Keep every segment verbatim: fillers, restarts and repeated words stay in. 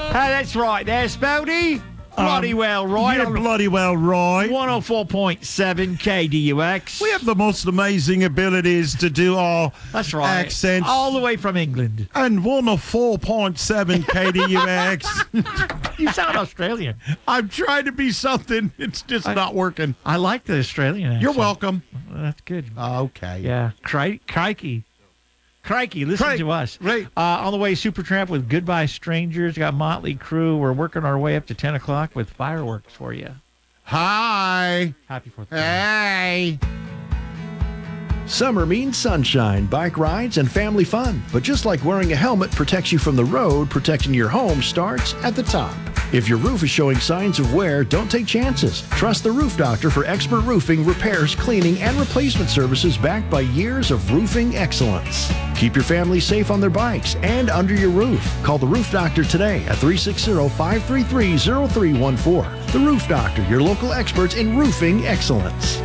that's right there, Speldy. Bloody Um, well right. You're bloody well right. one oh four point seven K D U X. We have the most amazing abilities to do our That's right. accents. All the way from England. And one oh four point seven K D U X. You sound Australian. I'm trying to be something. It's just I- not working. I like the Australian accent. You're welcome. Well, that's good. Okay. Yeah. Cri- crikey. Crikey, listen Crike. to us. Right. Uh, on the way, Supertramp with Goodbye Strangers. Got Motley Crue. We're working our way up to ten o'clock with fireworks for you. Hi. Happy fourth of July. Hey. Summer means sunshine, bike rides, and family fun. But just like wearing a helmet protects you from the road, protecting your home starts at the top. If your roof is showing signs of wear, don't take chances. Trust the Roof Doctor for expert roofing, repairs, cleaning, and replacement services backed by years of roofing excellence. Keep your family safe on their bikes and under your roof. Call the Roof Doctor today at three six zero, five three three, zero three one four. The Roof Doctor, your local experts in roofing excellence.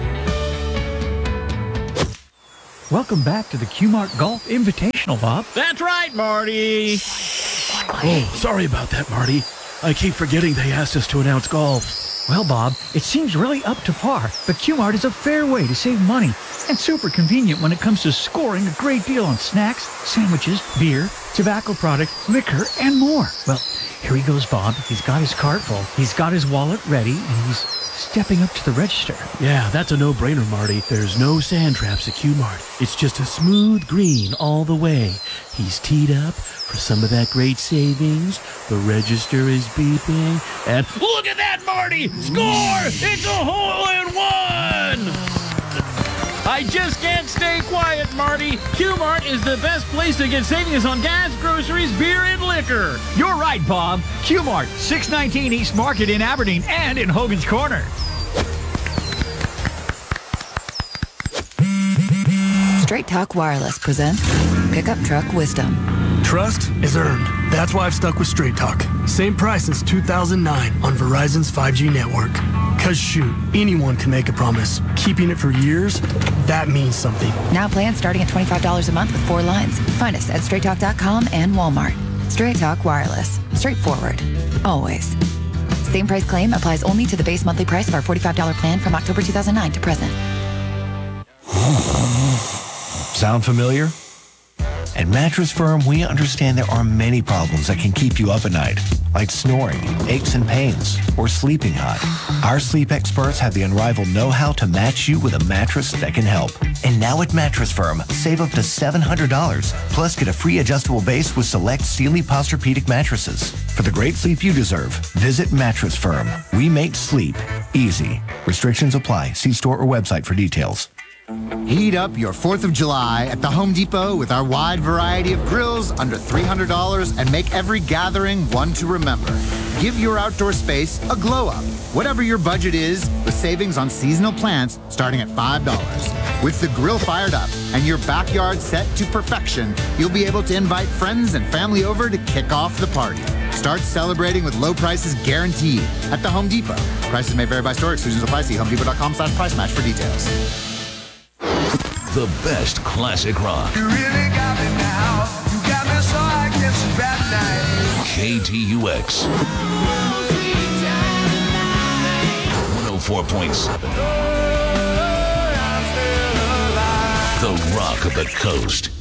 Welcome back to the Q-Mart Golf Invitational, Bob. That's right, Marty. Oh, sorry about that, Marty. I keep forgetting they asked us to announce golf. Well, Bob, it seems really up to par, but Q-Mart is a fair way to save money and super convenient when it comes to scoring a great deal on snacks, sandwiches, beer, tobacco products, liquor, and more. Well, here he goes, Bob. He's got his cart full. He's got his wallet ready, and he's stepping up to the register. Yeah, that's a no-brainer, Marty. There's no sand traps at Q-Mart. It's just a smooth green all the way. He's teed up for some of that great savings. The register is beeping. And look at that, Marty! Score! It's a hole-in-one! I just can't stay quiet, Marty. Q-Mart is the best place to get savings on gas, groceries, beer, and liquor. You're right, Bob. Q-Mart, six nineteen East Market in Aberdeen and in Hogan's Corner. Straight Talk Wireless presents Pickup Truck Wisdom. Trust is earned. That's why I've stuck with Straight Talk. Same price since two thousand nine on Verizon's five G network. Cause shoot, anyone can make a promise. Keeping it for years, that means something. Now plans starting at twenty-five dollars a month with four lines. Find us at straight talk dot com and Walmart. Straight Talk Wireless. Straightforward. Always. Same price claim applies only to the base monthly price of our forty-five dollars plan from October two thousand nine to present. Sound familiar? At Mattress Firm, we understand there are many problems that can keep you up at night, like snoring, aches and pains, or sleeping hot. Our sleep experts have the unrivaled know-how to match you with a mattress that can help. And now at Mattress Firm, save up to seven hundred dollars, plus get a free adjustable base with select Sealy Posturepedic mattresses. For the great sleep you deserve, visit Mattress Firm. We make sleep easy. Restrictions apply. See store or website for details. Heat up your fourth of July at the Home Depot with our wide variety of grills under three hundred dollars and make every gathering one to remember. Give your outdoor space a glow up, whatever your budget is, with savings on seasonal plants starting at five dollars. With the grill fired up and your backyard set to perfection, you'll be able to invite friends and family over to kick off the party. Start celebrating with low prices guaranteed at the Home Depot. Prices may vary by store. Exclusions apply. See home depot dot com slash price match for details. The best classic rock. You really got me now. You got me so I get some bad night. K T U X. one oh four point seven. The Rock of the Coast.